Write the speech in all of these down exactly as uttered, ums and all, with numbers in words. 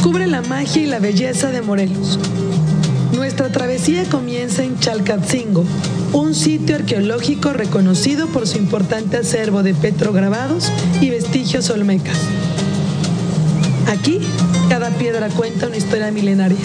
Descubre la magia y la belleza de Morelos. Nuestra travesía comienza en Chalcatzingo, un sitio arqueológico reconocido por su importante acervo de petrograbados y vestigios olmecas. Aquí, cada piedra cuenta una historia milenaria.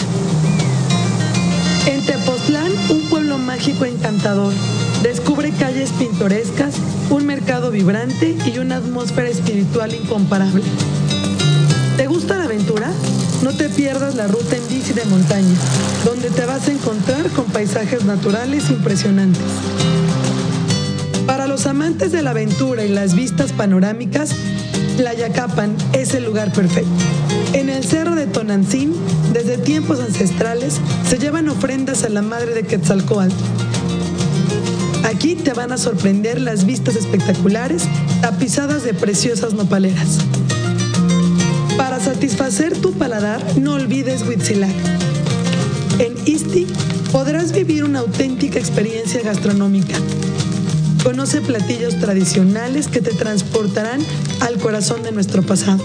En Tepoztlán, un pueblo mágico encantador, descubre calles pintorescas, un mercado vibrante y una atmósfera espiritual incomparable. ¿Te gusta la aventura? No te pierdas la ruta en bici de montaña, donde te vas a encontrar con paisajes naturales impresionantes. Para los amantes de la aventura y las vistas panorámicas, Tlayacapan es el lugar perfecto. En el cerro de Tonantzin, desde tiempos ancestrales, se llevan ofrendas a la madre de Quetzalcóatl. Aquí te van a sorprender las vistas espectaculares, tapizadas de preciosas nopaleras. Para satisfacer tu paladar, no olvides Huitzilac. En Ixti podrás vivir una auténtica experiencia gastronómica. Conoce platillos tradicionales que te transportarán al corazón de nuestro pasado.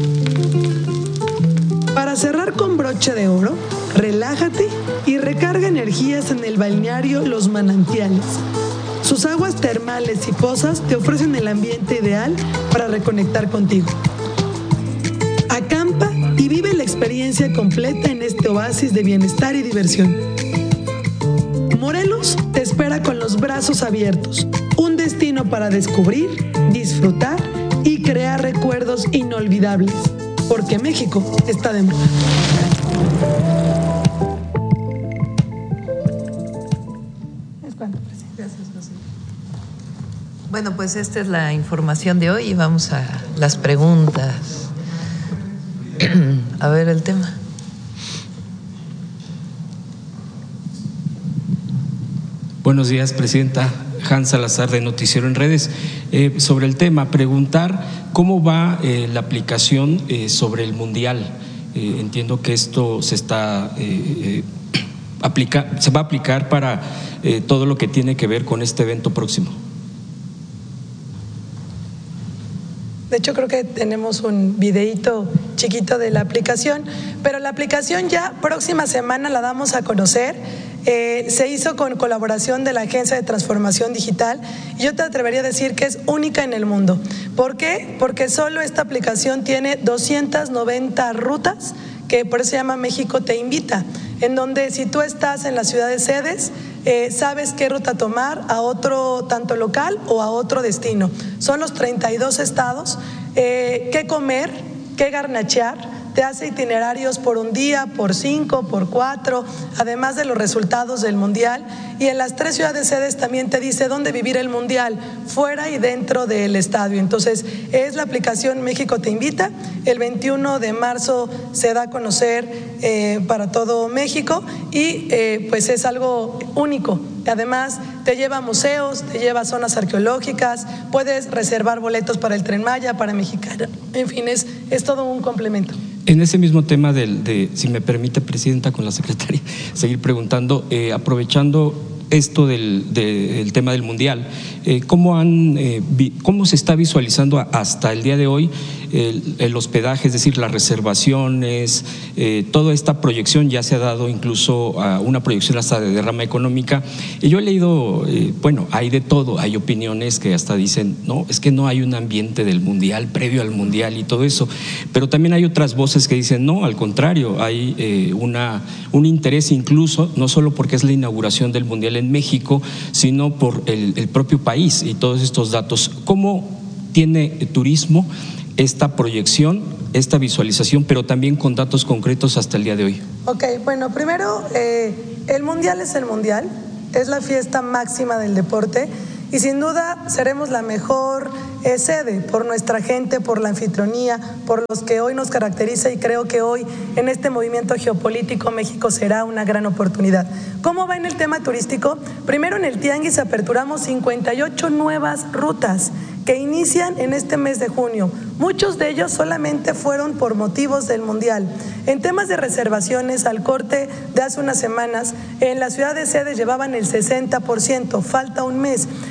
Para cerrar con broche de oro, relájate y recarga energías en el balneario Los Manantiales. Sus aguas termales y pozas te ofrecen el ambiente ideal para reconectar contigo. Acampa y vive la experiencia completa en este oasis de bienestar y diversión. Morelos te espera con los brazos abiertos, un destino para descubrir, disfrutar y crear recuerdos inolvidables, porque México está de moda. Gracias, José. Bueno, pues esta es la información de hoy y vamos a las preguntas. A ver el tema. Buenos días, presidenta. Hans Salazar, de Noticiero en Redes. Eh, sobre el tema, preguntar cómo va eh, la aplicación eh, sobre el Mundial. Eh, entiendo que esto se está eh, eh, aplica, se va a aplicar para eh, todo lo que tiene que ver con este evento próximo. De hecho, creo que tenemos un videíto chiquito de la aplicación, pero la aplicación ya próxima semana la damos a conocer. Eh, se hizo con colaboración de la Agencia de Transformación Digital y yo te atrevería a decir que es única en el mundo. ¿Por qué? Porque solo esta aplicación tiene doscientas noventa rutas, que por eso se llama México Te Invita, en donde si tú estás en las ciudades sedes, eh, sabes qué ruta tomar a otro, tanto local o a otro destino. Son los treinta y dos estados, eh, qué comer, qué garnachear. Te hace itinerarios por un día, por cinco, por cuatro, además de los resultados del Mundial. Y en las tres ciudades sedes también te dice dónde vivir el Mundial, fuera y dentro del estadio. Entonces, es la aplicación México Te Invita. El veintiuno de marzo se da a conocer eh, para todo México y eh, pues es algo único. Además, te lleva a museos, te lleva a zonas arqueológicas, puedes reservar boletos para el Tren Maya, para Mexicana. En fin, es, es todo un complemento. En ese mismo tema, del, de, si me permite, presidenta, con la secretaria, seguir preguntando, eh, aprovechando esto del, de, del tema del Mundial, eh, ¿cómo, han, eh, vi, ¿cómo se está visualizando hasta el día de hoy el, el hospedaje, es decir, las reservaciones, eh, toda esta proyección? Ya se ha dado incluso a una proyección hasta de derrama económica. Y yo he leído, eh, bueno, hay de todo, hay opiniones que hasta dicen, no, es que no hay un ambiente del Mundial, previo al Mundial y todo eso, pero también hay otras voces que dicen, no, al contrario, hay eh, una, un interés incluso, no solo porque es la inauguración del Mundial en México, sino por el, el propio país y todos estos datos. ¿Cómo tiene turismo esta proyección, esta visualización, pero también con datos concretos hasta el día de hoy? Ok, bueno, primero, eh, el Mundial es el Mundial, es la fiesta máxima del deporte y sin duda seremos la mejor eh, sede por nuestra gente, por la anfitrionía, por los que hoy nos caracteriza, y creo que hoy en este movimiento geopolítico México será una gran oportunidad. ¿Cómo va en el tema turístico? Primero, en el Tianguis aperturamos cincuenta y ocho nuevas rutas que inician en este mes de junio. Muchos de ellos solamente fueron por motivos del Mundial. En temas de reservaciones, al corte de hace unas semanas, en la ciudad de sede llevaban el sesenta por ciento, falta un mes.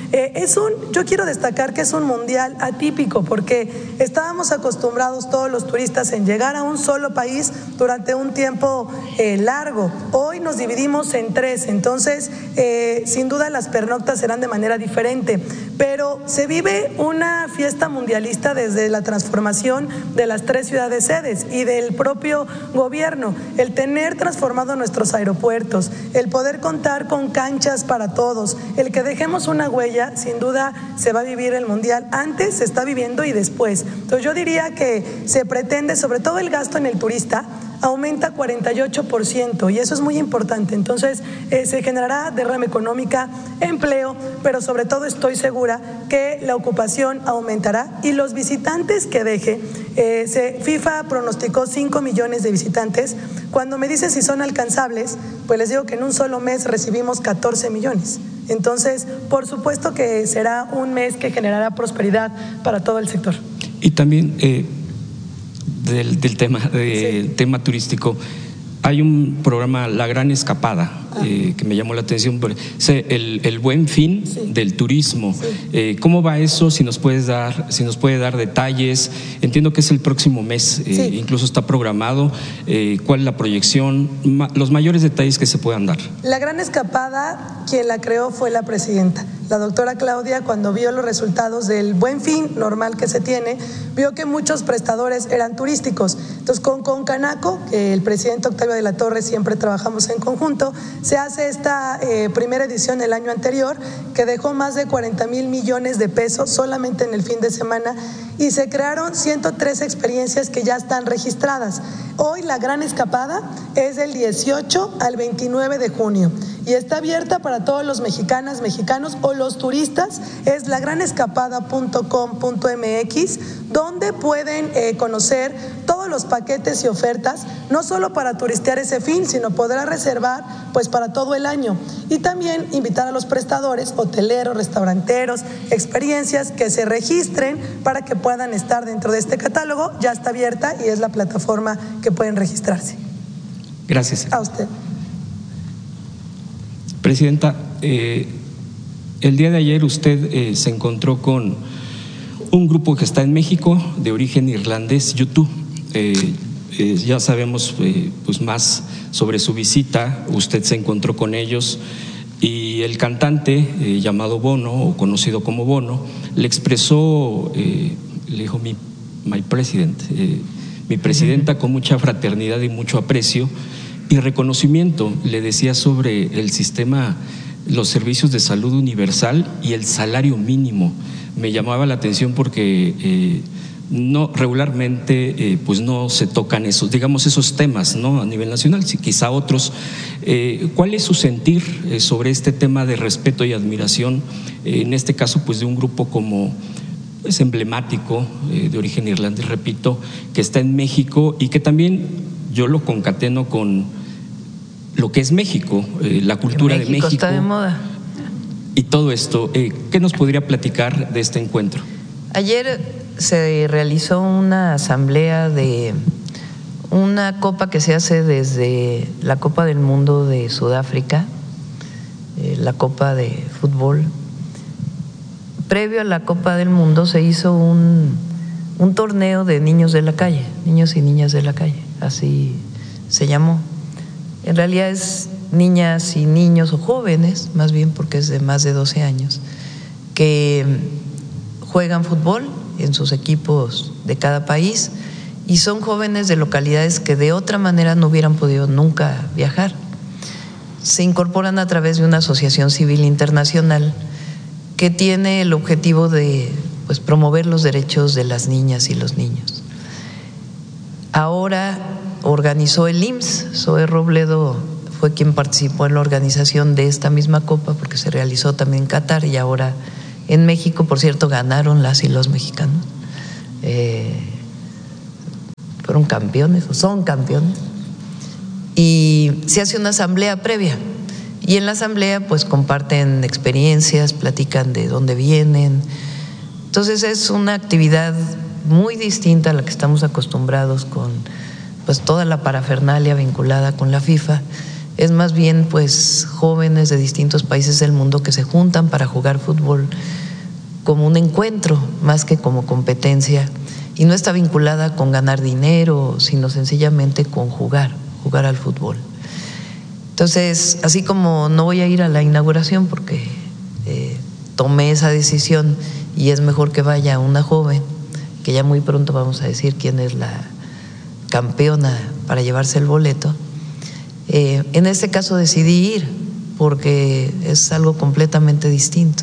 Eh, es un, yo quiero destacar que es un mundial atípico porque estábamos acostumbrados todos los turistas en llegar a un solo país durante un tiempo eh, largo. Hoy nos dividimos en tres, entonces eh, sin duda las pernoctas serán de manera diferente, pero se vive una fiesta mundialista desde la transformación de las tres ciudades sedes y del propio gobierno, el tener transformado nuestros aeropuertos, el poder contar con canchas para todos, el que dejemos una huella, sin duda se va a vivir el mundial antes, se está viviendo y después. Entonces yo diría que se pretende, sobre todo el gasto en el turista, aumenta cuarenta y ocho por ciento y eso es muy importante. Entonces eh, se generará derrama económica, empleo, pero sobre todo estoy segura que la ocupación aumentará y los visitantes que deje, eh, se, FIFA pronosticó cinco millones de visitantes. Cuando me dicen si son alcanzables, pues les digo que en un solo mes recibimos catorce millones. Entonces, por supuesto que será un mes que generará prosperidad para todo el sector. Y también eh, del, del tema, del sí. tema turístico, hay un programa, La Gran Escapada, ah. eh, que me llamó la atención, el, el buen fin sí. del turismo. Sí. Eh, ¿Cómo va eso? Si nos puedes dar, si nos puede dar detalles. Entiendo que es el próximo mes, eh, sí. incluso está programado. Eh, ¿Cuál es la proyección? Ma, los mayores detalles que se puedan dar. La Gran Escapada, quien la creó fue la presidenta. La doctora Claudia, cuando vio los resultados del buen fin normal que se tiene, vio que muchos prestadores eran turísticos. Entonces, con, con Canaco, que el presidente Octavio de la Torre siempre trabajamos en conjunto, se hace esta eh, primera edición el año anterior, que dejó más de cuarenta mil millones de pesos solamente en el fin de semana y se crearon ciento tres experiencias que ya están registradas. Hoy la Gran Escapada es del dieciocho al veintinueve de junio y está abierta para todos los mexicanas, mexicanos o los turistas. Es la gran escapada punto com punto m x, donde pueden eh, conocer todos los paquetes y ofertas, no solo para turistear ese fin, sino podrá reservar pues para todo el año. Y también invitar a los prestadores, hoteleros, restauranteros, experiencias, que se registren para que puedan estar dentro de este catálogo. Ya está abierta y es la plataforma que pueden registrarse. Gracias. A usted. Presidenta, eh, el día de ayer usted eh, se encontró con un grupo que está en México de origen irlandés, U dos. Eh, eh, ya sabemos eh, pues más sobre su visita. Usted se encontró con ellos y el cantante eh, llamado Bono, o conocido como Bono, le expresó, eh, le dijo mi my president, eh, mi presidenta, uh-huh. con mucha fraternidad y mucho aprecio y reconocimiento. Le decía sobre el sistema, los servicios de salud universal y el salario mínimo. Me llamaba la atención porque eh, no regularmente eh, pues no se tocan esos, digamos, esos temas, ¿no? A nivel nacional, sí, quizá otros. Eh, ¿Cuál es su sentir eh, sobre este tema de respeto y admiración, eh, en este caso pues de un grupo como pues emblemático, eh, de origen irlandés, repito, que está en México y que también yo lo concateno con lo que es México, eh, la cultura México de México está de moda y todo esto? Eh, ¿Qué nos podría platicar de este encuentro? Ayer se realizó una asamblea de una copa que se hace desde la Copa del Mundo de Sudáfrica, eh, la Copa de Fútbol. Previo a la Copa del Mundo se hizo un, un torneo de niños de la calle, niños y niñas de la calle, así se llamó. En realidad es niñas y niños o jóvenes, más bien porque es de más de doce años, que juegan fútbol en sus equipos de cada país y son jóvenes de localidades que de otra manera no hubieran podido nunca viajar. Se incorporan a través de una asociación civil internacional que tiene el objetivo de pues, promover los derechos de las niñas y los niños. Ahora organizó el I M S S, Zoe Robledo fue quien participó en la organización de esta misma copa porque se realizó también en Qatar y ahora en México. Por cierto, ganaron las y los mexicanos, eh, fueron campeones o son campeones, y se hace una asamblea previa y en la asamblea pues comparten experiencias, platican de dónde vienen. Entonces es una actividad muy distinta a la que estamos acostumbrados con pues toda la parafernalia vinculada con la FIFA, es más bien pues jóvenes de distintos países del mundo que se juntan para jugar fútbol como un encuentro más que como competencia, y no está vinculada con ganar dinero, sino sencillamente con jugar, jugar al fútbol. Entonces, así como no voy a ir a la inauguración porque eh, tomé esa decisión y es mejor que vaya una joven, que ya muy pronto vamos a decir quién es la campeona para llevarse el boleto, eh, en este caso decidí ir porque es algo completamente distinto.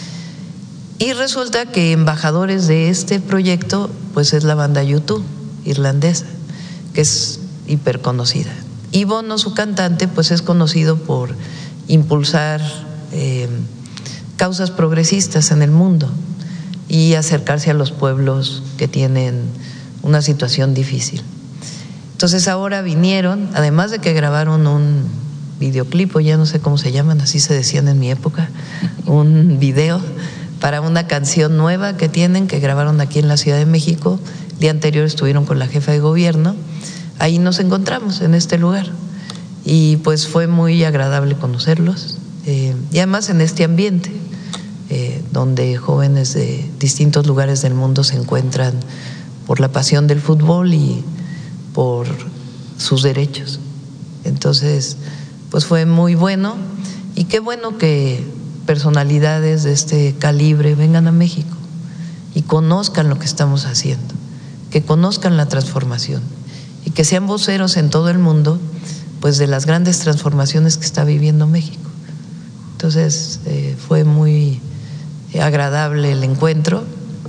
Y resulta que embajadores de este proyecto pues es la banda U dos irlandesa, que es hiper conocida. Y Bono, su cantante, pues es conocido por impulsar eh, causas progresistas en el mundo y acercarse a los pueblos que tienen una situación difícil. Entonces ahora vinieron, además de que grabaron un videoclip, o ya no sé cómo se llaman, así se decían en mi época, un video para una canción nueva que tienen, que grabaron aquí en la Ciudad de México. El día anterior estuvieron con la jefa de gobierno, ahí nos encontramos en este lugar y pues fue muy agradable conocerlos, eh, y además en este ambiente eh, donde jóvenes de distintos lugares del mundo se encuentran por la pasión del fútbol y por sus derechos. Entonces pues fue muy bueno, y qué bueno que personalidades de este calibre vengan a México y conozcan lo que estamos haciendo, que conozcan la transformación y que sean voceros en todo el mundo pues de las grandes transformaciones que está viviendo México. Entonces eh, fue muy agradable el encuentro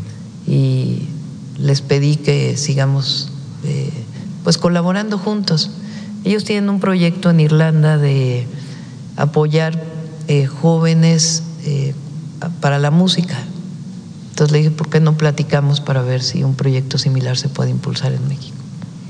y les pedí que sigamos eh, pues colaborando juntos. Ellos tienen un proyecto en Irlanda de apoyar Eh, jóvenes eh, para la música. Entonces le dije, ¿por qué no platicamos para ver si un proyecto similar se puede impulsar en México?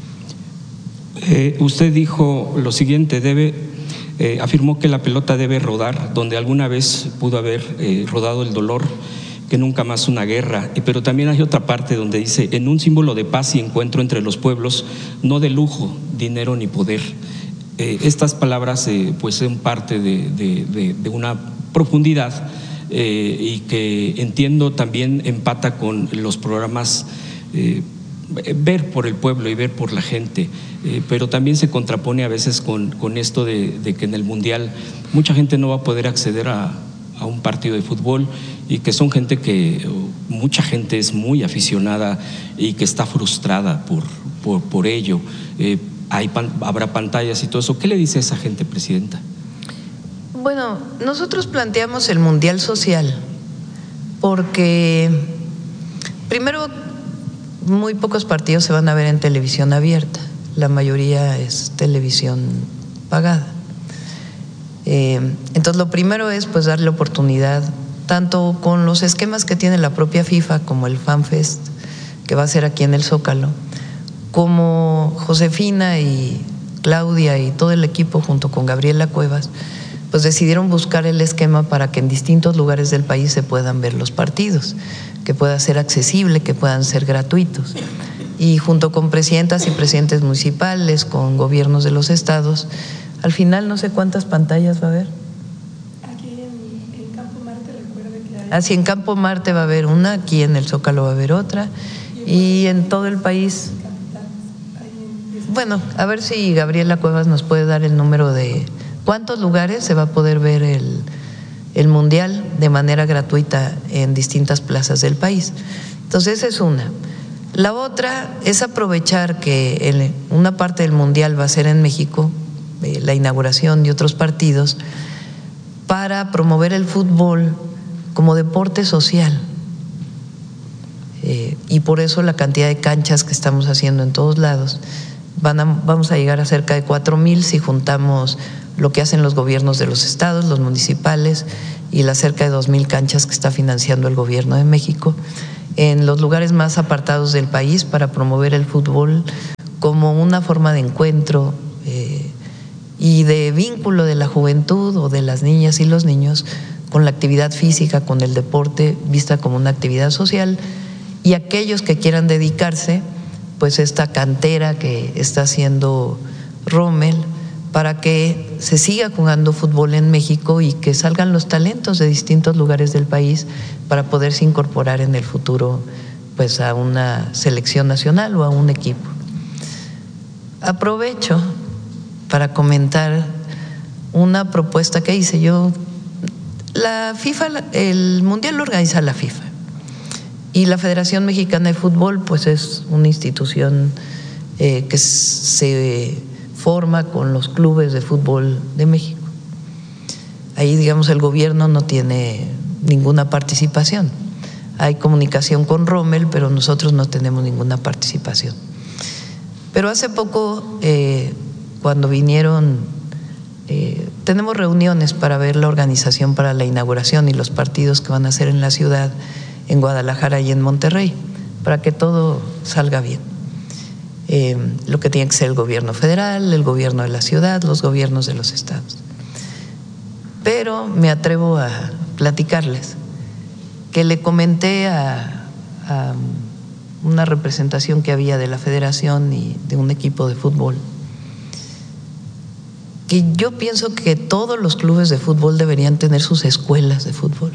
Eh, usted dijo lo siguiente, debe, eh, afirmó que la pelota debe rodar donde alguna vez pudo haber eh, rodado el dolor, que nunca más una guerra. Pero también hay otra parte donde dice, en un símbolo de paz y encuentro entre los pueblos, no de lujo, dinero ni poder. Eh, estas palabras eh, pues son parte de, de, de, de una profundidad eh, y que entiendo también empata con los programas eh, ver por el pueblo y ver por la gente, eh, pero también se contrapone a veces con, con esto de, de que en el Mundial mucha gente no va a poder acceder a, a un partido de fútbol, y que son gente que, mucha gente es muy aficionada y que está frustrada por, por, por ello. Eh, Hay, habrá pantallas y todo eso. ¿Qué le dice a esa gente, presidenta? Bueno, nosotros planteamos el Mundial Social porque primero muy pocos partidos se van a ver en televisión abierta, la mayoría es televisión pagada. Eh, entonces lo primero es pues darle oportunidad, tanto con los esquemas que tiene la propia FIFA como el FanFest, que va a ser aquí en el Zócalo, como Josefina y Claudia y todo el equipo junto con Gabriela Cuevas, pues decidieron buscar el esquema para que en distintos lugares del país se puedan ver los partidos, que pueda ser accesible, que puedan ser gratuitos. Y junto con presidentas y presidentes municipales, con gobiernos de los estados, al final no sé cuántas pantallas va a haber. Aquí en, en Campo Marte, recuerde que hay… Así en Campo Marte va a haber una, aquí en el Zócalo va a haber otra, y en todo el país… Bueno, a ver si Gabriela Cuevas nos puede dar el número de cuántos lugares se va a poder ver el, el Mundial de manera gratuita en distintas plazas del país. Entonces esa es una. La otra es aprovechar que el, una parte del Mundial va a ser en México, eh, la inauguración de otros partidos, para promover el fútbol como deporte social. Eh, y por eso la cantidad de canchas que estamos haciendo en todos lados. Van a, vamos a llegar a cerca de cuatro mil si juntamos lo que hacen los gobiernos de los estados, los municipales y las cerca de dos mil canchas que está financiando el gobierno de México en los lugares más apartados del país para promover el fútbol como una forma de encuentro eh, y de vínculo de la juventud o de las niñas y los niños con la actividad física, con el deporte, vista como una actividad social, y aquellos que quieran dedicarse pues esta cantera que está haciendo Rommel para que se siga jugando fútbol en México y que salgan los talentos de distintos lugares del país para poderse incorporar en el futuro pues a una selección nacional o a un equipo. Aprovecho para comentar una propuesta que hice yo. La FIFA, el Mundial lo organiza la FIFA y la Federación Mexicana de Fútbol pues es una institución eh, que se forma con los clubes de fútbol de México. Ahí, digamos, el gobierno no tiene ninguna participación. Hay comunicación con Rommel, pero nosotros no tenemos ninguna participación. Pero hace poco, eh, cuando vinieron, eh, tenemos reuniones para ver la organización para la inauguración y los partidos que van a hacer en la ciudad, en Guadalajara y en Monterrey, para que todo salga bien. Eh, lo que tiene que ser el gobierno federal, el gobierno de la ciudad, los gobiernos de los estados. Pero me atrevo a platicarles que le comenté a, a una representación que había de la federación y de un equipo de fútbol, que yo pienso que todos los clubes de fútbol deberían tener sus escuelas de fútbol.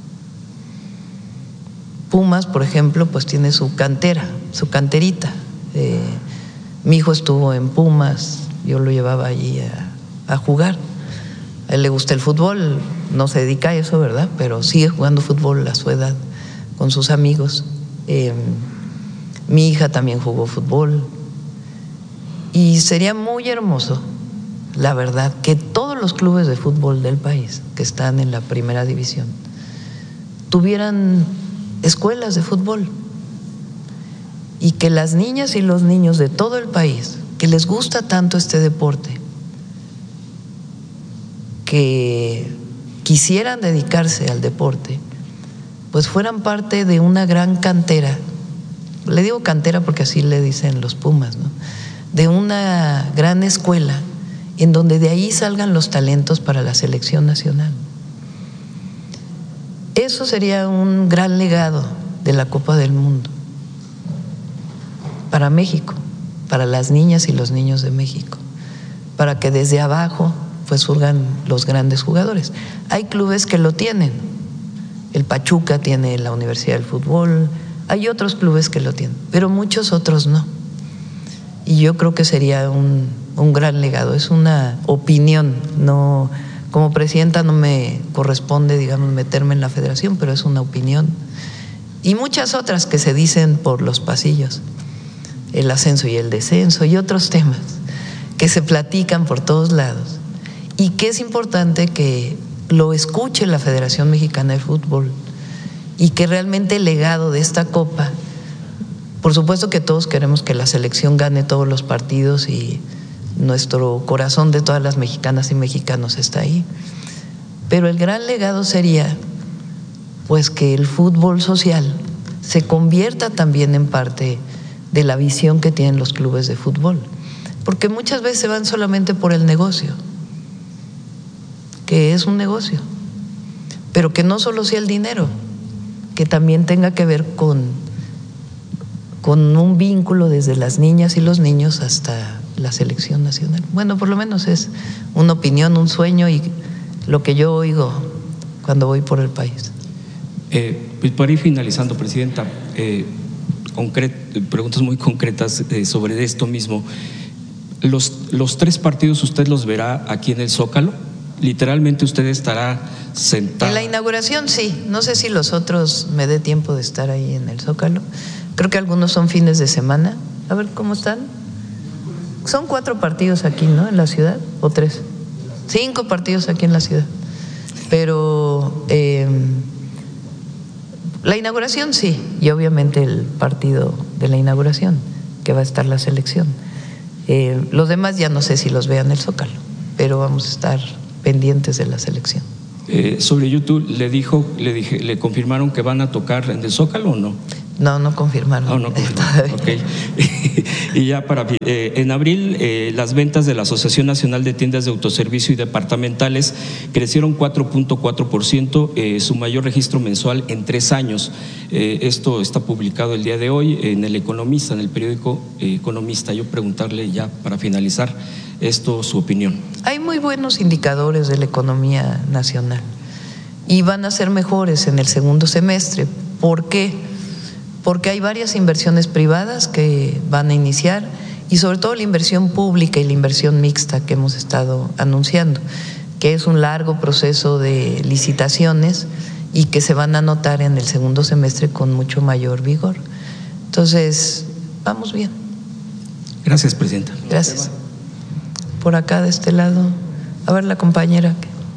Pumas, por ejemplo, pues tiene su cantera, su canterita. Eh, mi hijo estuvo en Pumas, yo lo llevaba allí a, a jugar. A él le gusta el fútbol, no se dedica a eso, ¿verdad? Pero sigue jugando fútbol a su edad con sus amigos. Eh, mi hija también jugó fútbol. Y sería muy hermoso, la verdad, que todos los clubes de fútbol del país que están en la primera división tuvieran escuelas de fútbol y que las niñas y los niños de todo el país que les gusta tanto este deporte, que quisieran dedicarse al deporte, pues fueran parte de una gran cantera. Le digo cantera porque así le dicen los Pumas, ¿no? De una gran escuela en donde de ahí salgan los talentos para la selección nacional. Eso sería un gran legado de la Copa del Mundo para México, para las niñas y los niños de México, para que desde abajo pues surgan los grandes jugadores. Hay clubes que lo tienen. El Pachuca tiene la Universidad del Fútbol, hay otros clubes que lo tienen, pero muchos otros no. Y yo creo que sería un, un gran legado. Es una opinión, no, como presidenta no me corresponde, digamos, meterme en la federación, pero es una opinión. Y muchas otras que se dicen por los pasillos, el ascenso y el descenso y otros temas que se platican por todos lados y que es importante que lo escuche la Federación Mexicana de Fútbol y que realmente el legado de esta Copa, por supuesto que todos queremos que la selección gane todos los partidos y nuestro corazón de todas las mexicanas y mexicanos está ahí, pero el gran legado sería pues que el fútbol social se convierta también en parte de la visión que tienen los clubes de fútbol, porque muchas veces se van solamente por el negocio, que es un negocio, pero que no solo sea el dinero, que también tenga que ver con, con un vínculo desde las niñas y los niños hasta la selección nacional. Bueno, por lo menos es una opinión, un sueño y lo que yo oigo cuando voy por el país. Eh, pues para ir finalizando, Presidenta, eh, concret, preguntas muy concretas eh, sobre esto mismo. Los, los tres partidos usted los verá aquí en el Zócalo. Literalmente usted estará sentado. En la inauguración sí, no sé si los otros me dé tiempo de estar ahí en el Zócalo. Creo que algunos son fines de semana. A ver cómo están. Son cuatro partidos aquí, ¿no? En la ciudad, o tres. Cinco partidos aquí en la ciudad. Pero eh, la inauguración sí, y obviamente el partido de la inauguración, que va a estar la selección. Eh, los demás ya no sé si los vean en el Zócalo, pero vamos a estar pendientes de la selección. Eh, sobre YouTube, ¿le dijo, le dije, le confirmaron que van a tocar en el Zócalo o no? No, no confirmaron. Oh, no confirmaron. Okay. Y ya para eh, en abril eh, las ventas de la Asociación Nacional de Tiendas de Autoservicio y Departamentales crecieron cuatro punto cuatro por ciento, eh, su mayor registro mensual en tres años. Eh, esto está publicado el día de hoy en El Economista, en el periódico eh, Economista. Yo preguntarle ya para finalizar esto su opinión. Hay muy buenos indicadores de la economía nacional y van a ser mejores en el segundo semestre. ¿Por qué? Porque hay varias inversiones privadas que van a iniciar y sobre todo la inversión pública y la inversión mixta que hemos estado anunciando, que es un largo proceso de licitaciones y que se van a notar en el segundo semestre con mucho mayor vigor. Entonces, vamos bien. Gracias, presidenta. Gracias. Por acá de este lado, a ver la compañera.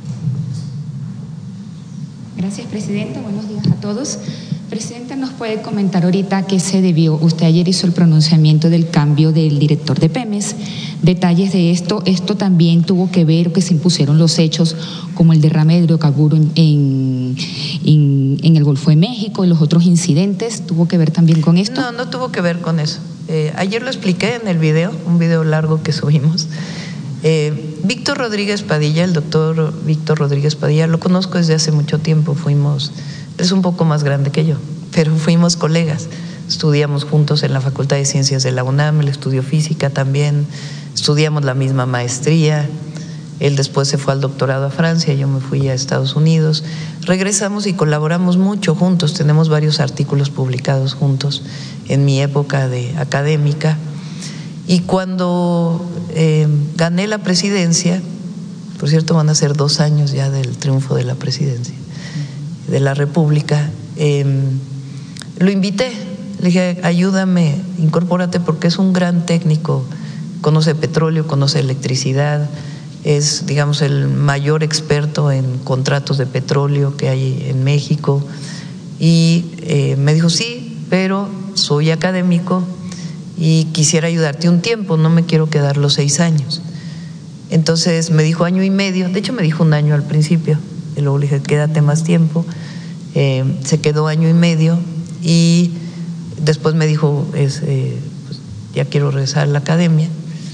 Gracias, presidenta. Buenos días a todos. Presidenta, ¿nos puede comentar ahorita a qué se debió? Usted ayer hizo el pronunciamiento del cambio del director de Pemex. Detalles de esto. Esto también tuvo que ver que se impusieron los hechos como el derrame de hidrocarburo en, en, en, en el Golfo de México y los otros incidentes. ¿Tuvo que ver también con esto? No, no tuvo que ver con eso. Eh, ayer lo expliqué en el video, un video largo que subimos. Eh, Víctor Rodríguez Padilla, el doctor Víctor Rodríguez Padilla, lo conozco desde hace mucho tiempo, fuimos… Es un poco más grande que yo, pero fuimos colegas, estudiamos juntos en la Facultad de Ciencias de la UNAM, él estudió física también, estudiamos la misma maestría, él después se fue al doctorado a Francia, yo me fui a Estados Unidos, regresamos y colaboramos mucho juntos, tenemos varios artículos publicados juntos en mi época de académica, y cuando eh, gané la presidencia, por cierto van a ser dos años ya del triunfo de la presidencia de la República, eh, lo invité, le dije ayúdame, incorpórate porque es un gran técnico, conoce petróleo, conoce electricidad, es digamos el mayor experto en contratos de petróleo que hay en México y eh, me dijo sí, pero soy académico y quisiera ayudarte un tiempo, no me quiero quedar los seis años. Entonces me dijo año y medio, de hecho me dijo un año al principio, y luego le dije quédate más tiempo, eh, se quedó año y medio y después me dijo es, eh, pues, ya quiero regresar a la academia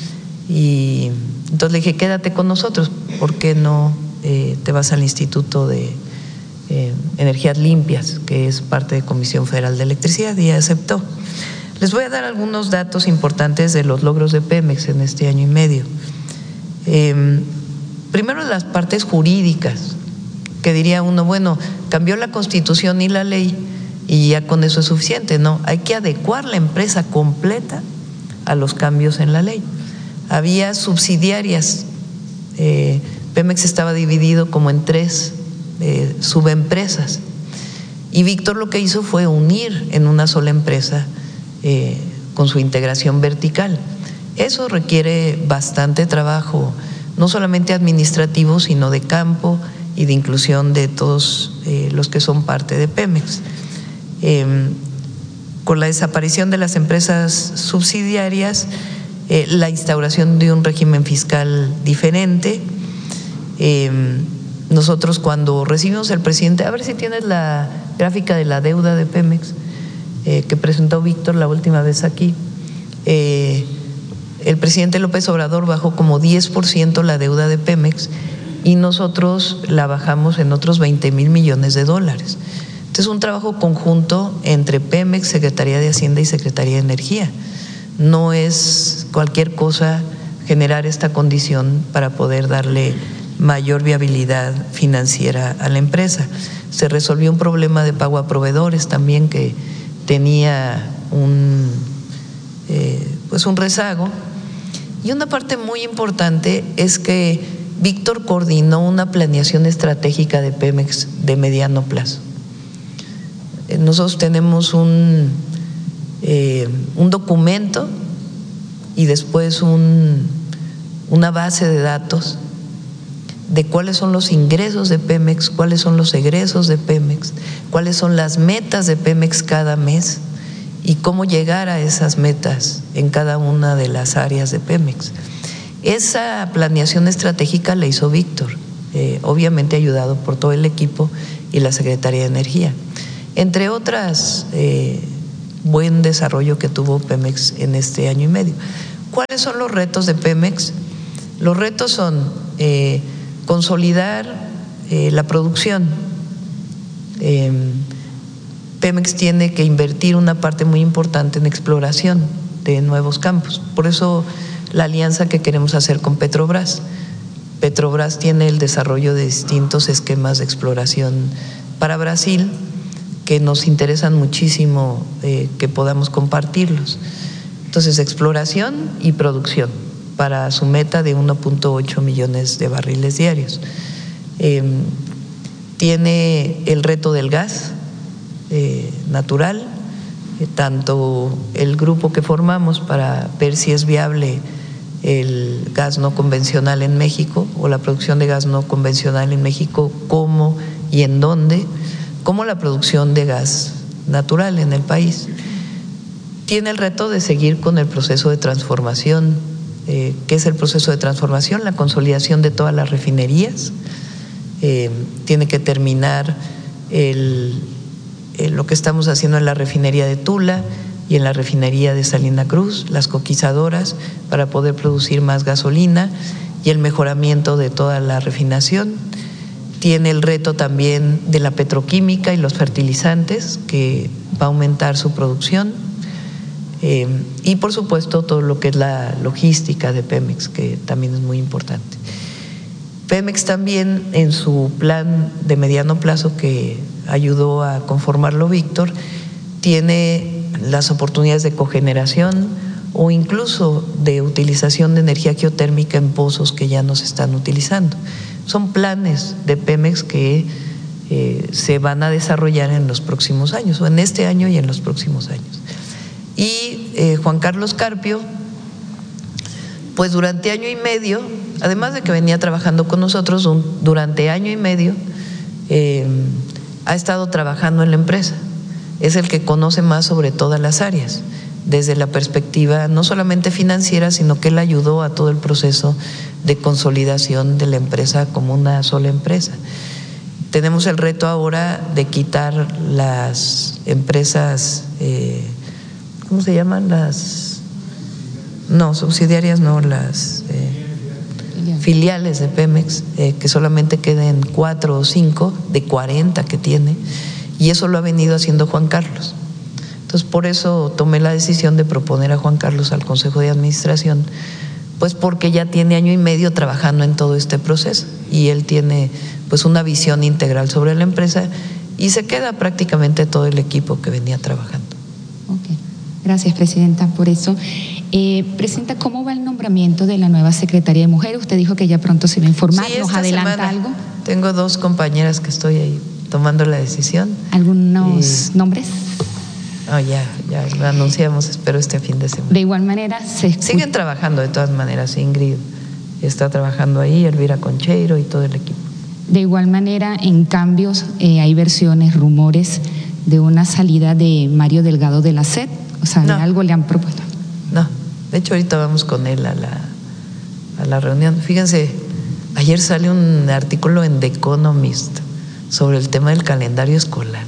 y entonces le dije quédate con nosotros, ¿por qué no eh, te vas al Instituto de eh, Energías Limpias, que es parte de Comisión Federal de Electricidad? Y aceptó. Les voy a dar algunos datos importantes de los logros de Pemex en este año y medio. Eh, primero las partes jurídicas, que diría uno, bueno, cambió la Constitución y la ley y ya con eso es suficiente. No, hay que adecuar la empresa completa a los cambios en la ley. Había subsidiarias, eh, Pemex estaba dividido como en tres eh, subempresas y Víctor lo que hizo fue unir en una sola empresa eh, con su integración vertical. Eso requiere bastante trabajo, no solamente administrativo, sino de campo y de inclusión de todos eh, los que son parte de Pemex. Eh, con la desaparición de las empresas subsidiarias, eh, la instauración de un régimen fiscal diferente. Eh, nosotros cuando recibimos al presidente, a ver si tienes la gráfica de la deuda de Pemex eh, que presentó Víctor la última vez aquí. Eh, el presidente López Obrador bajó como diez por ciento la deuda de Pemex y nosotros la bajamos en otros veinte mil millones de dólares. Este es un trabajo conjunto entre Pemex, Secretaría de Hacienda y Secretaría de Energía. No es cualquier cosa generar esta condición para poder darle mayor viabilidad financiera a la empresa. Se resolvió un problema de pago a proveedores también que tenía un, eh, pues un rezago. Y una parte muy importante es que Víctor coordinó una planeación estratégica de Pemex de mediano plazo. Nosotros tenemos un, eh, un documento y después un, una base de datos de cuáles son los ingresos de Pemex, cuáles son los egresos de Pemex, cuáles son las metas de Pemex cada mes y cómo llegar a esas metas en cada una de las áreas de Pemex. Esa planeación estratégica la hizo Víctor, eh, obviamente ayudado por todo el equipo y la Secretaría de Energía. Entre otras eh, buen desarrollo que tuvo Pemex en este año y medio. ¿Cuáles son los retos de Pemex? Los retos son eh, consolidar eh, la producción. Eh, Pemex tiene que invertir una parte muy importante en exploración de nuevos campos. Por eso la alianza que queremos hacer con Petrobras. Petrobras tiene el desarrollo de distintos esquemas de exploración para Brasil que nos interesan muchísimo eh, que podamos compartirlos. Entonces, exploración y producción para su meta de uno punto ocho millones de barriles diarios. Eh, tiene el reto del gas eh, natural, eh, tanto el grupo que formamos para ver si es viable el gas no convencional en México o la producción de gas no convencional en México, cómo y en dónde, como la producción de gas natural en el país. Tiene el reto de seguir con el proceso de transformación. Eh, ¿Qué es el proceso de transformación? La consolidación de todas las refinerías. Eh, tiene que terminar el, el, lo que estamos haciendo en la refinería de Tula y en la refinería de Salina Cruz, las coquizadoras, para poder producir más gasolina y el mejoramiento de toda la refinación. Tiene el reto también de la petroquímica y los fertilizantes, que va a aumentar su producción. Eh, y por supuesto todo lo que es la logística de Pemex, que también es muy importante. Pemex también, en su plan de mediano plazo que ayudó a conformarlo Víctor, tiene las oportunidades de cogeneración o incluso de utilización de energía geotérmica en pozos que ya no se están utilizando. Son planes de Pemex que eh, se van a desarrollar en los próximos años, o en este año y en los próximos años. Y eh, Juan Carlos Carpio, pues durante año y medio, además de que venía trabajando con nosotros, un, durante año y medio eh, ha estado trabajando en la empresa. Es el que conoce más sobre todas las áreas, desde la perspectiva no solamente financiera, sino que él ayudó a todo el proceso de consolidación de la empresa como una sola empresa. Tenemos el reto ahora de quitar las empresas, eh, ¿cómo se llaman? Las, no, subsidiarias no, las eh, filiales de Pemex, eh, que solamente queden cuatro o cinco de cuarenta que tiene. Y eso lo ha venido haciendo Juan Carlos. Entonces, por eso tomé la decisión de proponer a Juan Carlos al Consejo de Administración, pues porque ya tiene año y medio trabajando en todo este proceso y él tiene pues una visión integral sobre la empresa y se queda prácticamente todo el equipo que venía trabajando. Ok, gracias, Presidenta, por eso. Eh, Presidenta, ¿cómo va el nombramiento de la nueva Secretaría de Mujer? Usted dijo que ya pronto se va a informar, sí, ¿nos esta adelanta semana algo? Tengo dos compañeras que estoy ahí tomando la decisión. ¿Algunos y, nombres? Oh, ya, ya lo anunciamos, espero este fin de semana. De igual manera, se escucha... siguen trabajando de todas maneras. Ingrid está trabajando ahí, Elvira Concheiro y todo el equipo. De igual manera, en cambios, eh, hay versiones, rumores de una salida de Mario Delgado de la S E D. O sea, no, algo le han propuesto. No, de hecho ahorita vamos con él a la, a la reunión. Fíjense, ayer sale un artículo en The Economist sobre el tema del calendario escolar.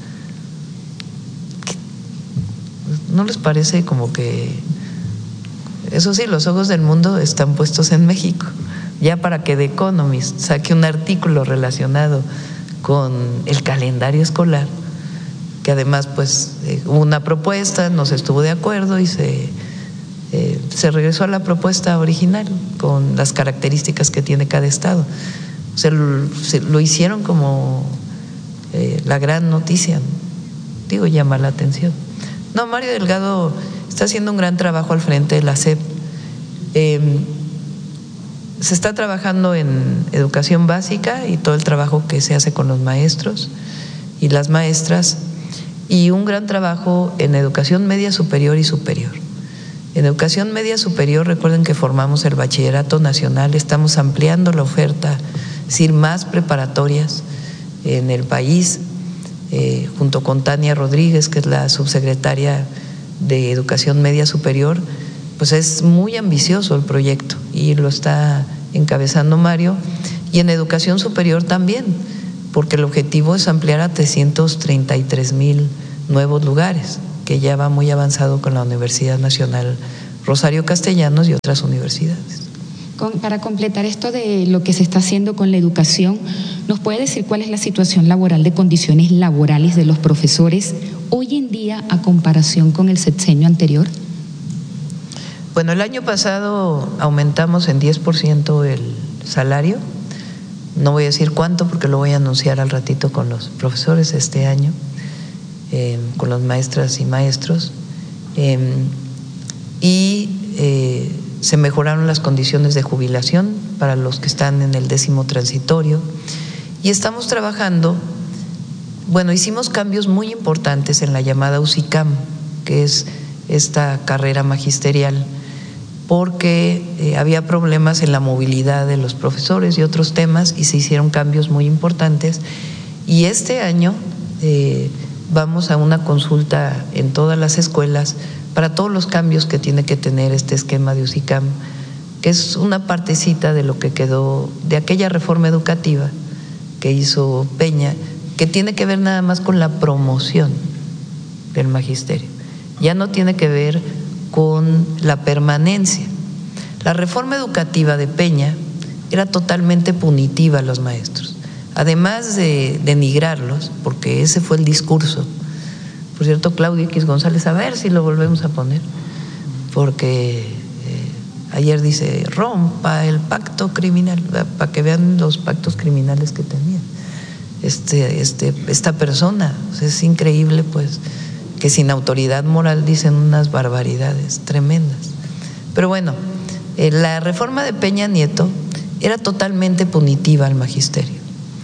¿No les parece como que, eso sí, los ojos del mundo están puestos en México? Ya para que The Economist saque un artículo relacionado con el calendario escolar, que además pues eh, hubo una propuesta, no se estuvo de acuerdo y se, eh, se regresó a la propuesta original con las características que tiene cada estado. O sea, lo, se, lo hicieron como eh, la gran noticia, digo, llama la atención. No, Mario Delgado está haciendo un gran trabajo al frente de la S E P. Eh, se está trabajando en educación básica y todo el trabajo que se hace con los maestros y las maestras, y un gran trabajo en educación media superior y superior. En educación media superior, recuerden que formamos el Bachillerato Nacional, estamos ampliando la oferta, es decir, más preparatorias en el país, eh, junto con Tania Rodríguez, que es la subsecretaria de Educación Media Superior. Pues es muy ambicioso el proyecto y lo está encabezando Mario. Y en educación superior también, porque el objetivo es ampliar a trescientos treinta y tres mil nuevos lugares que ya va muy avanzado con la Universidad Nacional Rosario Castellanos y otras universidades. Con, para completar esto de lo que se está haciendo con la educación, ¿nos puede decir cuál es la situación laboral de condiciones laborales de los profesores hoy en día a comparación con el sexenio anterior? Bueno, el año pasado aumentamos en diez por ciento el salario. No voy a decir cuánto porque lo voy a anunciar al ratito con los profesores este año, eh, con las maestras y maestros. Eh, y eh, se mejoraron las condiciones de jubilación para los que están en el décimo transitorio. Y estamos trabajando, bueno, hicimos cambios muy importantes en la llamada U C I C A M, que es esta carrera magisterial, porque eh, había problemas en la movilidad de los profesores y otros temas, y se hicieron cambios muy importantes. Y este año eh, vamos a una consulta en todas las escuelas para todos los cambios que tiene que tener este esquema de U C I C A M, que es una partecita de lo que quedó de aquella reforma educativa que hizo Peña, que tiene que ver nada más con la promoción del magisterio, ya no tiene que ver con la permanencia. La reforma educativa de Peña era totalmente punitiva a los maestros, además de denigrarlos, porque ese fue el discurso. Por cierto, Claudio X González, a ver si lo volvemos a poner, porque eh, ayer dice, rompa el pacto criminal, para que vean los pactos criminales que tenía este, este, esta persona. O sea, es increíble, pues, que sin autoridad moral dicen unas barbaridades tremendas. Pero bueno, eh, la reforma de Peña Nieto era totalmente punitiva al magisterio,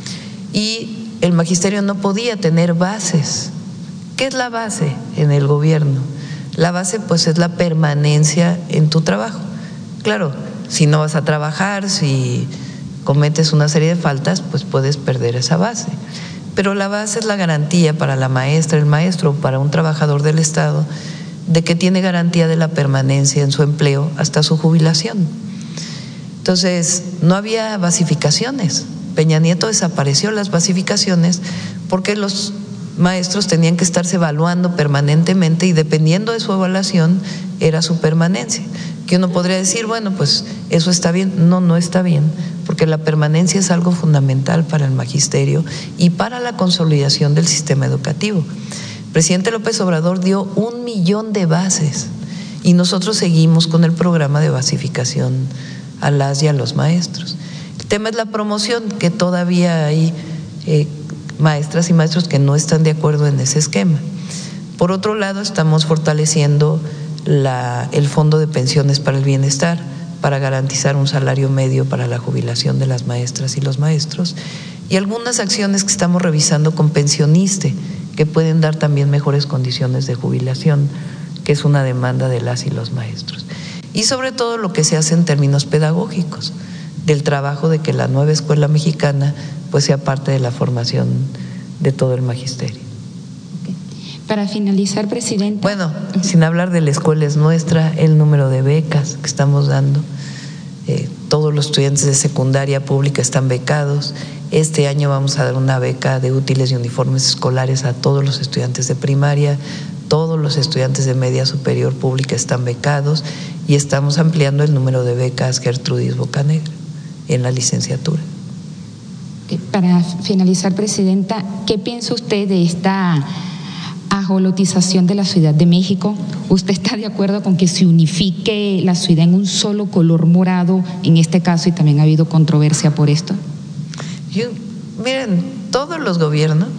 y el magisterio no podía tener bases. ¿Qué es la base en el gobierno? La base, pues, es la permanencia en tu trabajo. Claro, si no vas a trabajar, si cometes una serie de faltas, pues puedes perder esa base. Pero la base es la garantía para la maestra, el maestro, para un trabajador del Estado, de que tiene garantía de la permanencia en su empleo hasta su jubilación. Entonces, no había basificaciones. Peña Nieto desapareció las basificaciones porque los maestros tenían que estarse evaluando permanentemente, y dependiendo de su evaluación era su permanencia. Que uno podría decir, bueno, pues eso está bien. No, no está bien, porque la permanencia es algo fundamental para el magisterio y para la consolidación del sistema educativo. El presidente López Obrador dio un millón de bases y nosotros seguimos con el programa de basificación a las y a los maestros. El tema es la promoción, que todavía hay eh, maestras y maestros que no están de acuerdo en ese esquema. Por otro lado, estamos fortaleciendo la, el Fondo de Pensiones para el Bienestar, para garantizar un salario medio para la jubilación de las maestras y los maestros, y algunas acciones que estamos revisando con Pensioniste, que pueden dar también mejores condiciones de jubilación, que es una demanda de las y los maestros. Y sobre todo lo que se hace en términos pedagógicos, del trabajo de que la nueva escuela mexicana pues sea parte de la formación de todo el magisterio. Okay. Para finalizar, presidente. Bueno, sin hablar de la escuela es nuestra, el número de becas que estamos dando. Eh, todos los estudiantes de secundaria pública están becados. Este año vamos a dar una beca de útiles y uniformes escolares a todos los estudiantes de primaria. Todos los estudiantes de media superior pública están becados, y estamos ampliando el número de becas Gertrudis Bocanegra en la licenciatura. Para finalizar, presidenta, ¿qué piensa usted de esta ajolotización de la Ciudad de México? ¿Usted está de acuerdo con que se unifique la ciudad en un solo color morado en este caso, y también ha habido controversia por esto? Yo, miren, todos los gobiernos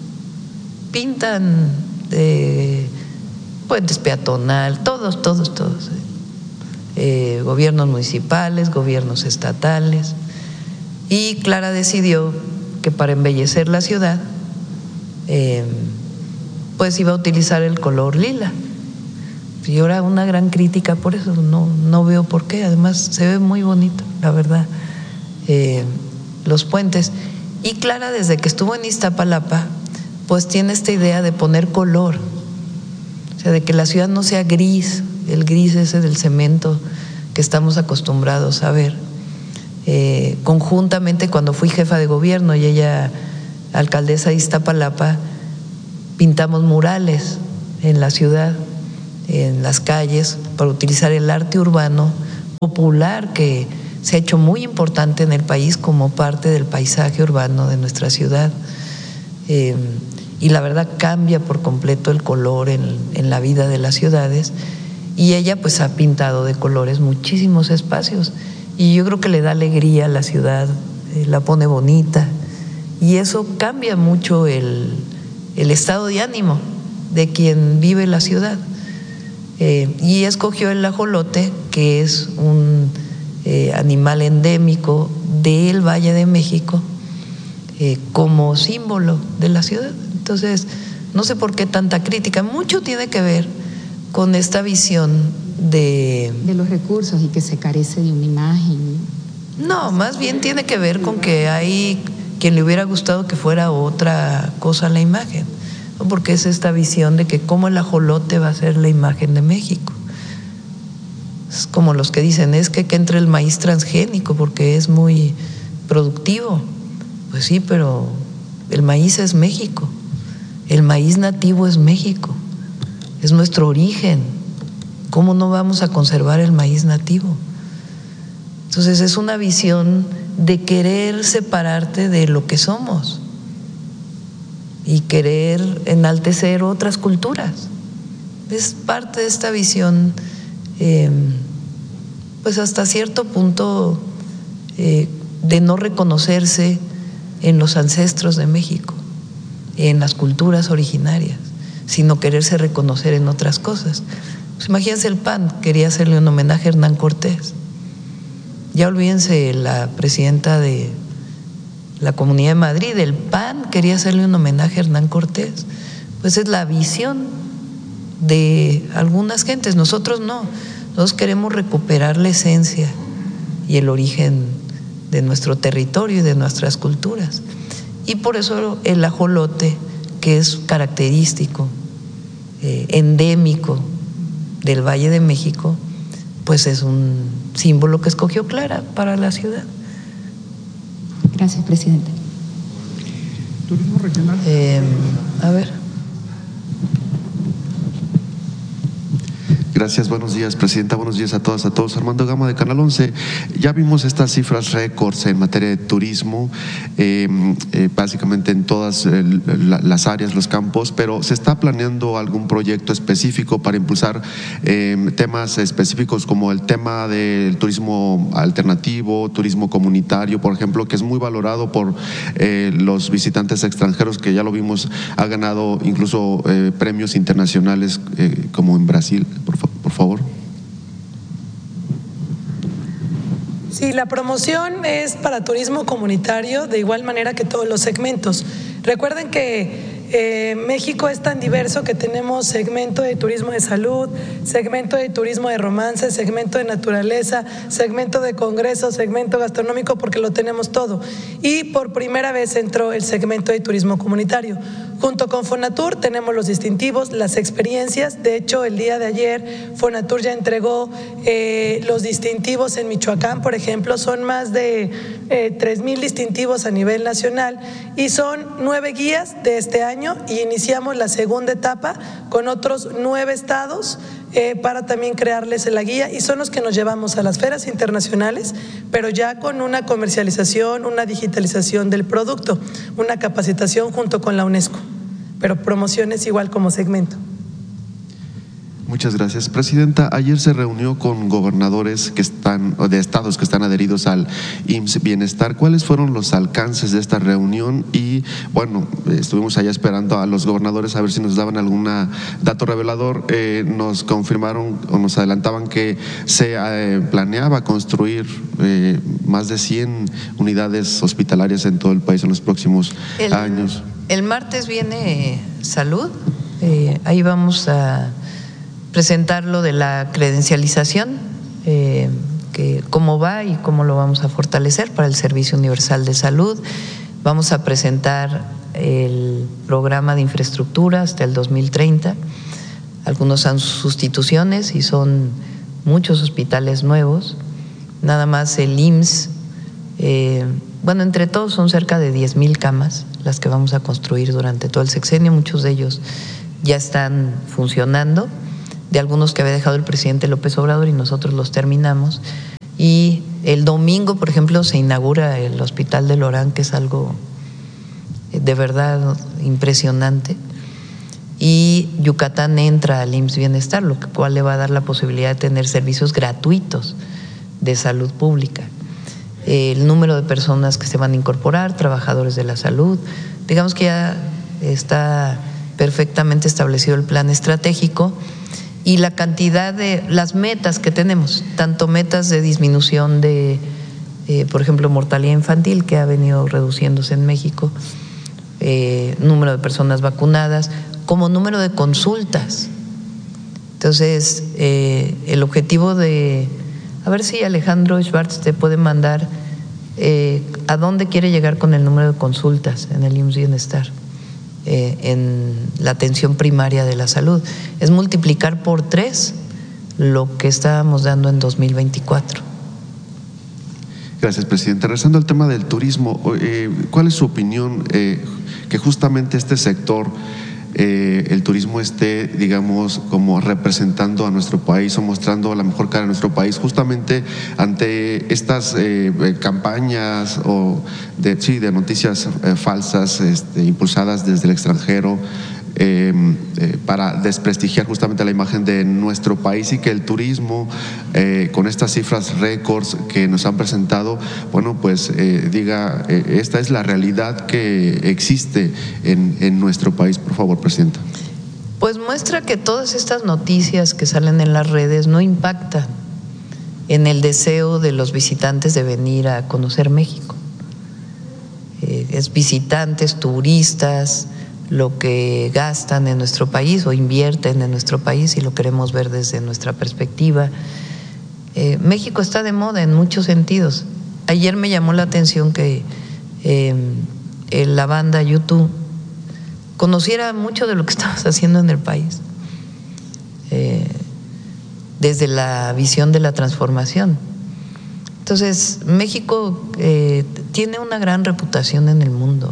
pintan eh, puentes peatonal, todos, todos, todos. Eh, gobiernos municipales, gobiernos estatales. Y Clara decidió que para embellecer la ciudad, eh, pues iba a utilizar el color lila. Y ahora una gran crítica por eso, no, no veo por qué. Además se ve muy bonito, la verdad, eh, los puentes. Y Clara, desde que estuvo en Iztapalapa, pues tiene esta idea de poner color, o sea, de que la ciudad no sea gris, el gris ese del cemento que estamos acostumbrados a ver. Eh, conjuntamente, cuando fui jefa de gobierno y ella alcaldesa de Iztapalapa, pintamos murales en la ciudad, en las calles, para utilizar el arte urbano popular que se ha hecho muy importante en el país como parte del paisaje urbano de nuestra ciudad. Eh, y la verdad cambia por completo el color en, en la vida de las ciudades, y ella pues ha pintado de colores muchísimos espacios, y yo creo que le da alegría a la ciudad, eh, la pone bonita, y eso cambia mucho el, el estado de ánimo de quien vive la ciudad. Eh, y escogió el ajolote, que es un eh, animal endémico del Valle de México, eh, como símbolo de la ciudad. Entonces, no sé por qué tanta crítica. Mucho tiene que ver con esta visión de… De los recursos y que se carece de una imagen. No, más bien tiene que ver con que hay quien le hubiera gustado que fuera otra cosa la imagen, ¿no? Porque es esta visión de que cómo el ajolote va a ser la imagen de México. Es como los que dicen, es que, que entre el maíz transgénico porque es muy productivo. Pues sí, pero el maíz es México, el maíz nativo es México, es nuestro origen. ¿Cómo no vamos a conservar el maíz nativo? Entonces es una visión de querer separarte de lo que somos y querer enaltecer otras culturas. Es parte de esta visión, eh, pues hasta cierto punto, eh, de no reconocerse en los ancestros de México, en las culturas originarias, sino quererse reconocer en otras cosas. Pues imagínense el P A N, quería hacerle un homenaje a Hernán Cortés. Ya olvídense la presidenta de la Comunidad de Madrid, el P A N quería hacerle un homenaje a Hernán Cortés. Pues es la visión de algunas gentes, nosotros no. Nosotros queremos recuperar la esencia y el origen de nuestro territorio y de nuestras culturas. Y por eso el ajolote, que es característico, eh, endémico del Valle de México, pues es un símbolo que escogió Clara para la ciudad. Gracias, presidente. Turismo regional. Eh, a ver. Gracias, buenos días, presidenta, buenos días a todas, a todos. Armando Gama de Canal once. Ya vimos estas cifras récords en materia de turismo, eh, eh, básicamente en todas eh, la, las áreas, los campos, pero ¿se está planeando algún proyecto específico para impulsar eh, temas específicos como el tema del turismo alternativo, turismo comunitario, por ejemplo, que es muy valorado por eh, los visitantes extranjeros, que ya lo vimos, ha ganado incluso eh, premios internacionales eh, como en Brasil, por favor? Por favor. Sí, la promoción es para turismo comunitario, de igual manera que todos los segmentos. Recuerden que eh, México es tan diverso que tenemos segmento de turismo de salud, segmento de turismo de romance, segmento de naturaleza, segmento de congresos, segmento gastronómico, porque lo tenemos todo. Y por primera vez entró el segmento de turismo comunitario. Junto con Fonatur tenemos los distintivos, las experiencias. De hecho, el día de ayer Fonatur ya entregó eh, los distintivos en Michoacán, por ejemplo. Son más de eh, tres mil distintivos a nivel nacional y son nueve guías de este año, y iniciamos la segunda etapa con otros nueve estados eh, para también crearles la guía, y son los que nos llevamos a las ferias internacionales, pero ya con una comercialización, una digitalización del producto, una capacitación junto con la UNESCO, pero promociones igual como segmento. Muchas gracias, presidenta. Ayer se reunió con gobernadores que están, o de estados que están adheridos al I M S S Bienestar. ¿Cuáles fueron los alcances de esta reunión? Y bueno, estuvimos allá esperando a los gobernadores a ver si nos daban algún dato revelador. Eh, nos confirmaron o nos adelantaban que se eh, planeaba construir eh, más de cien unidades hospitalarias en todo el país en los próximos el, años. El martes viene eh, salud, eh, ahí vamos a presentar lo de la credencialización, eh, que cómo va y cómo lo vamos a fortalecer para el Servicio Universal de Salud. Vamos a presentar el programa de infraestructura hasta el dos mil treinta. Algunos son sustituciones y son muchos hospitales nuevos. Nada más el I M S S, eh, bueno, entre todos son cerca de diez mil camas las que vamos a construir durante todo el sexenio, muchos de ellos ya están funcionando, de algunos que había dejado el presidente López Obrador y nosotros los terminamos. Y el domingo, por ejemplo, se inaugura el Hospital de Lorán, que es algo de verdad impresionante. Y Yucatán entra al I M S S Bienestar, lo cual le va a dar la posibilidad de tener servicios gratuitos de salud pública. El número de personas que se van a incorporar, trabajadores de la salud, digamos que ya está perfectamente establecido el plan estratégico y la cantidad de las metas que tenemos, tanto metas de disminución de, eh, por ejemplo, mortalidad infantil, que ha venido reduciéndose en México, eh, número de personas vacunadas, como número de consultas. Entonces, eh, el objetivo de, a ver si Alejandro Schwartz te puede mandar eh, a dónde quiere llegar con el número de consultas en el I M S S Bienestar, eh, en la atención primaria de la salud. Es multiplicar por tres lo que estábamos dando en dos mil veinticuatro. Gracias, presidente. Regresando al tema del turismo, eh, ¿cuál es su opinión eh, que justamente este sector, Eh, el turismo esté, digamos, como representando a nuestro país o mostrando la mejor cara de nuestro país, justamente ante estas eh, campañas o de, sí, de noticias eh, falsas este, impulsadas desde el extranjero eh, eh, para desprestigiar justamente la imagen de nuestro país, y que el turismo eh, con estas cifras récords que nos han presentado, bueno, pues eh, diga, eh, esta es la realidad que existe en, en nuestro país. Por favor, presidenta. Pues muestra que todas estas noticias que salen en las redes no impactan en el deseo de los visitantes de venir a conocer México. Eh, es visitantes, turistas, lo que gastan en nuestro país o invierten en nuestro país, y lo queremos ver desde nuestra perspectiva. Eh, México está de moda en muchos sentidos. Ayer me llamó la atención que eh, la banda YouTube conociera mucho de lo que estamos haciendo en el país, eh, desde la visión de la transformación. Entonces, México eh, tiene una gran reputación en el mundo.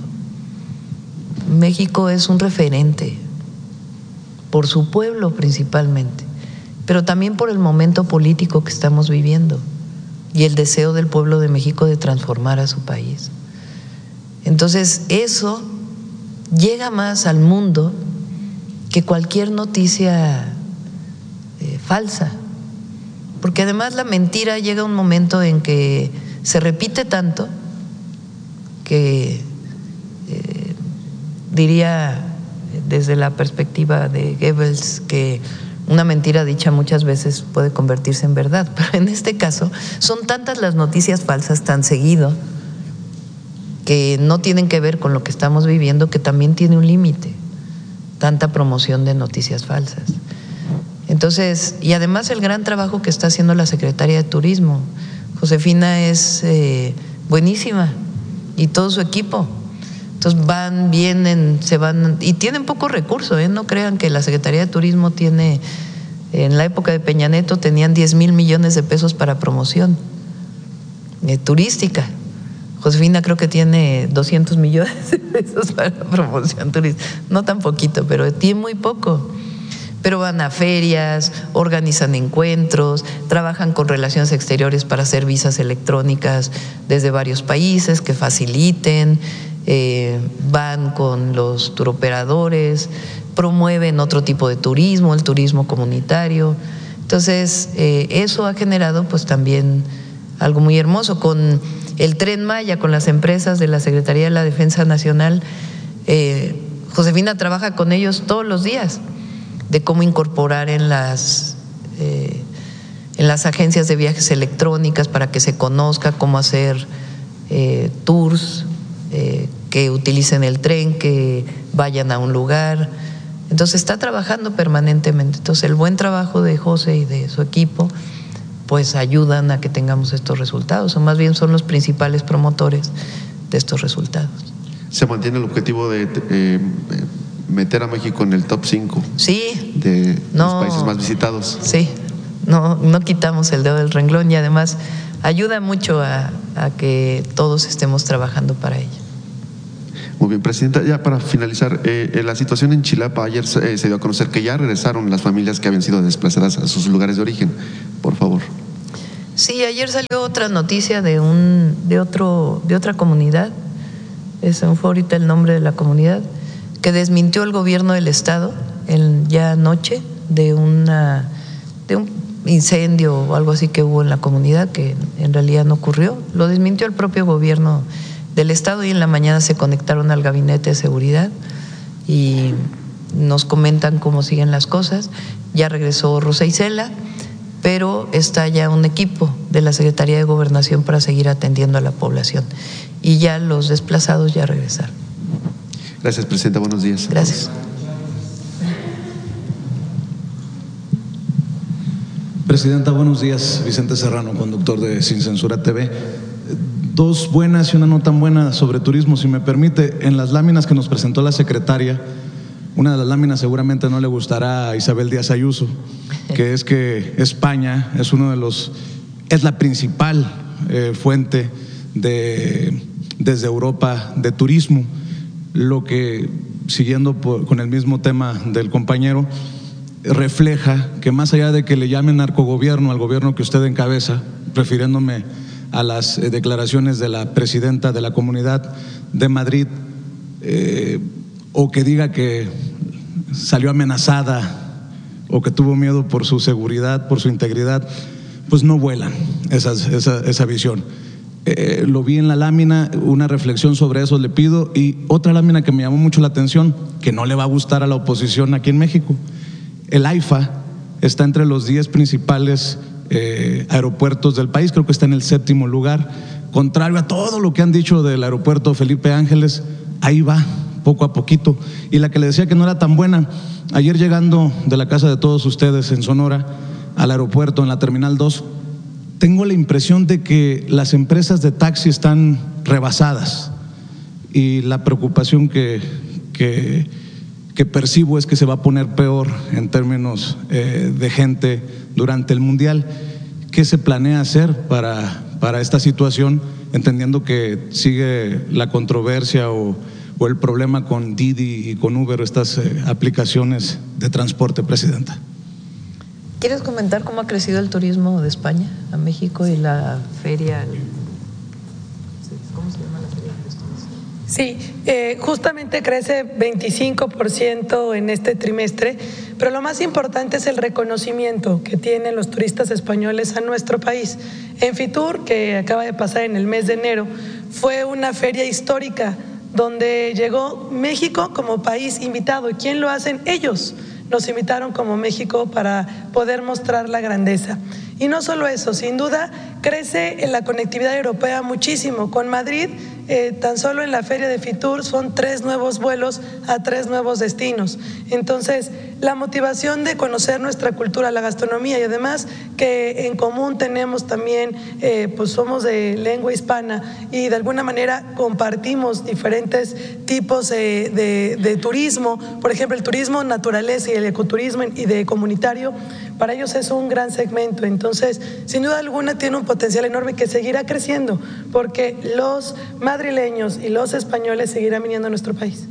México es un referente por su pueblo principalmente, pero también por el momento político que estamos viviendo y el deseo del pueblo de México de transformar a su país. Entonces, eso llega más al mundo que cualquier noticia eh, falsa, porque además la mentira llega a un momento en que se repite tanto que eh, diría desde la perspectiva de Goebbels que una mentira dicha muchas veces puede convertirse en verdad, pero en este caso son tantas las noticias falsas tan seguido que no tienen que ver con lo que estamos viviendo, que también tiene un límite, tanta promoción de noticias falsas. Entonces, y además el gran trabajo que está haciendo la Secretaría de Turismo, Josefina es eh, buenísima, y todo su equipo. Entonces van, vienen, se van, y tienen pocos recursos, ¿eh? No crean que la Secretaría de Turismo tiene, en la época de Peña Nieto tenían diez mil millones de pesos para promoción eh, turística. Josefina creo que tiene doscientos millones de pesos para promoción turística, no tan poquito, pero tiene muy poco. Pero van a ferias, organizan encuentros, trabajan con relaciones exteriores para hacer visas electrónicas desde varios países que faciliten, eh, van con los turoperadores, promueven otro tipo de turismo, el turismo comunitario. Entonces, eh, eso ha generado pues también algo muy hermoso. Con el Tren Maya, con las empresas de la Secretaría de la Defensa Nacional, eh, Josefina trabaja con ellos todos los días, de cómo incorporar en las, eh, en las agencias de viajes electrónicas para que se conozca cómo hacer eh, tours, eh, que utilicen el tren, que vayan a un lugar. Entonces está trabajando permanentemente. Entonces el buen trabajo de José y de su equipo pues ayudan a que tengamos estos resultados, o más bien son los principales promotores de estos resultados. ¿Se mantiene el objetivo de eh, meter a México en el top cinco sí, de no, los países más visitados? Sí, no, no quitamos el dedo del renglón, y además ayuda mucho a, a que todos estemos trabajando para ello. Muy bien, Presidenta, ya para finalizar, eh, la situación en Chilapa, ayer eh, se dio a conocer que ya regresaron las familias que habían sido desplazadas a sus lugares de origen. Por favor. Sí, ayer salió otra noticia de un de otro de otra comunidad, ese fue ahorita el nombre de la comunidad, que desmintió el gobierno del estado el, ya anoche de una de un incendio o algo así que hubo en la comunidad, que en realidad no ocurrió. Lo desmintió el propio gobierno del estado y en la mañana se conectaron al gabinete de seguridad y nos comentan cómo siguen las cosas. Ya regresó Rosa Isela, pero está ya un equipo de la Secretaría de Gobernación para seguir atendiendo a la población y ya los desplazados ya regresaron. Gracias, Presidenta. Buenos días. Gracias. Presidenta, buenos días. Vicente Serrano, conductor de Sin Censura T V. Dos buenas y una no tan buena sobre turismo, si me permite. En las láminas que nos presentó la secretaria, una de las láminas seguramente no le gustará a Isabel Díaz Ayuso, que es que España es uno de los, es la principal eh, fuente de, desde Europa de turismo, lo que, siguiendo por, con el mismo tema del compañero, refleja que más allá de que le llamen narcogobierno al gobierno que usted encabeza, refiriéndome a las eh, declaraciones de la presidenta de la Comunidad de Madrid, eh, o que diga que salió amenazada o que tuvo miedo por su seguridad, por su integridad, pues no vuelan esas, esa, esa visión. Eh, lo vi en la lámina, una reflexión sobre eso le pido, y otra lámina que me llamó mucho la atención, que no le va a gustar a la oposición aquí en México. El AIFA está entre los diez principales eh, aeropuertos del país, creo que está en el séptimo lugar, contrario a todo lo que han dicho del aeropuerto Felipe Ángeles, ahí va, poco a poquito. Y la que le decía que no era tan buena, ayer llegando de la casa de todos ustedes en Sonora al aeropuerto, en la Terminal dos, tengo la impresión de que las empresas de taxi están rebasadas y la preocupación que, que, que percibo es que se va a poner peor en términos eh, de gente durante el Mundial. ¿Qué se planea hacer para, para esta situación, entendiendo que sigue la controversia o, o el problema con Didi y con Uber, estas eh, aplicaciones de transporte, Presidenta? ¿Quieres comentar cómo ha crecido el turismo de España a México y la feria? ¿Cómo se llama la feria de estos? Sí, eh, justamente crece veinticinco por ciento en este trimestre, pero lo más importante es el reconocimiento que tienen los turistas españoles a nuestro país. En Fitur, que acaba de pasar en el mes de enero, fue una feria histórica donde llegó México como país invitado. ¿Y quién lo hacen? Ellos. Nos invitaron como México para poder mostrar la grandeza. Y no solo eso, sin duda crece en la conectividad europea muchísimo. Con Madrid, eh, tan solo en la feria de Fitur son tres nuevos vuelos a tres nuevos destinos. Entonces, la motivación de conocer nuestra cultura, la gastronomía, y además que en común tenemos también, eh, pues somos de lengua hispana y de alguna manera compartimos diferentes tipos de, de, de turismo, por ejemplo el turismo naturaleza y el ecoturismo y de comunitario, para ellos es un gran segmento. Entonces, sin duda alguna tiene un potencial enorme que seguirá creciendo porque los madrileños y los españoles seguirán viniendo a nuestro país.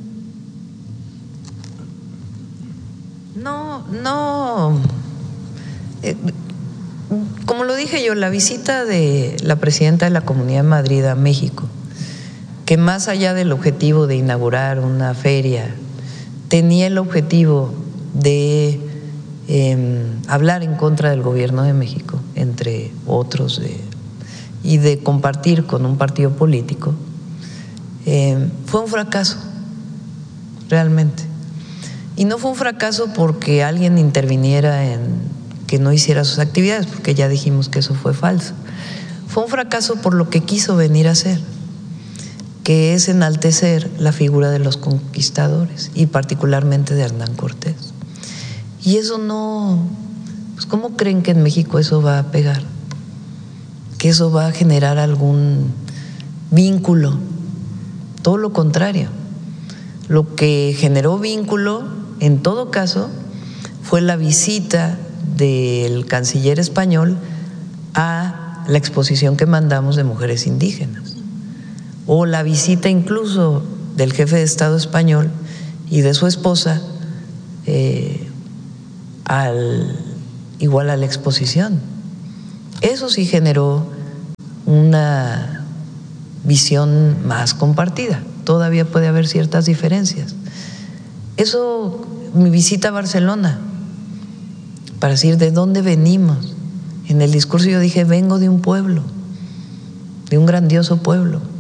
No, no. Eh, como lo dije yo, la visita de la presidenta de la Comunidad de Madrid a México, que más allá del objetivo de inaugurar una feria, tenía el objetivo de eh, hablar en contra del gobierno de México, entre otros, eh, y de compartir con un partido político, eh, fue un fracaso, realmente. Y no fue un fracaso porque alguien interviniera en que no hiciera sus actividades, porque ya dijimos que eso fue falso. Fue un fracaso por lo que quiso venir a hacer, que es enaltecer la figura de los conquistadores y particularmente de Hernán Cortés. Y eso no, pues ¿cómo creen que en México eso va a pegar? Que eso va a generar algún vínculo. Todo lo contrario. Lo que generó vínculo, en todo caso, fue la visita del canciller español a la exposición que mandamos de mujeres indígenas, o la visita incluso del jefe de Estado español y de su esposa, eh, al, igual a la exposición. Eso sí generó una visión más compartida. Todavía puede haber ciertas diferencias. Eso, mi visita a Barcelona, para decir de dónde venimos. En el discurso yo dije, vengo de un pueblo, de un grandioso pueblo.